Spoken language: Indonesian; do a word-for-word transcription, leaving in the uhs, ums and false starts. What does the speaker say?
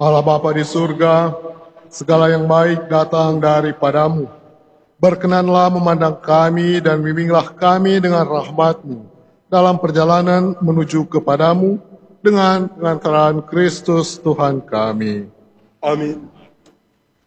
Allah Bapa di surga, segala yang baik datang daripadamu. Berkenanlah memandang kami dan bimbinglah kami dengan rahmat-Mu dalam perjalanan menuju kepadamu dengan pengantaran Kristus Tuhan kami. Amin.